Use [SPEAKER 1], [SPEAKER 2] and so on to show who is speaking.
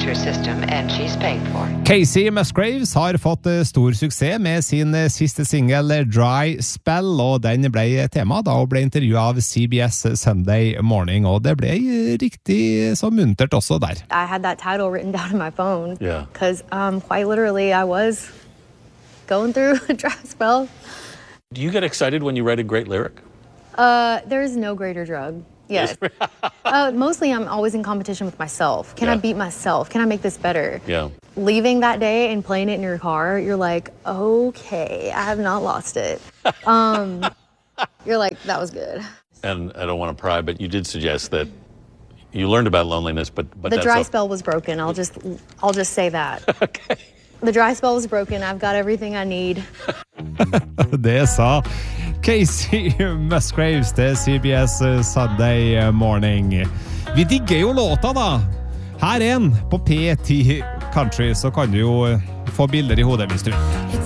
[SPEAKER 1] her system, and she's paying for it.
[SPEAKER 2] Casey Musgraves har fått stor suksess med sin siste single Dry Spell, og den ble tema da hun ble intervjuet av CBS Sunday Morning, og det ble riktig så muntert også der.
[SPEAKER 3] I had that title written down on my phone because quite literally I was going through a dry spell.
[SPEAKER 4] Do you get excited when you write a great lyric?
[SPEAKER 3] There's no greater drug. Yes. Mostly I'm always in competition with myself. Can I beat myself? Can I make this better?
[SPEAKER 4] Yeah.
[SPEAKER 3] Leaving that day and playing it in your car, you're like, okay, I have not lost it. You're like, that was good.
[SPEAKER 4] And I don't want to pry, but you did suggest that you learned about loneliness, but
[SPEAKER 3] the dry spell was broken. I'll just say that.
[SPEAKER 4] Okay.
[SPEAKER 3] The dry spell was broken. I've got everything I need.
[SPEAKER 2] Det sa Casey Musgraves til CBS Sunday Morning. Vi digger jo låta da. Her en på P10 Country, så kan du jo få bilder i hodet hvis du vil.